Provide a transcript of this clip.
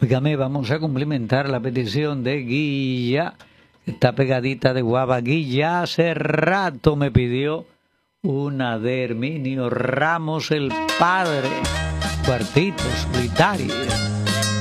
Óigame, vamos a cumplimentar la petición de Guilla, que está pegadita de Guava. Guilla hace rato me pidió una de Herminio Ramos el Padre, cuartito solitario.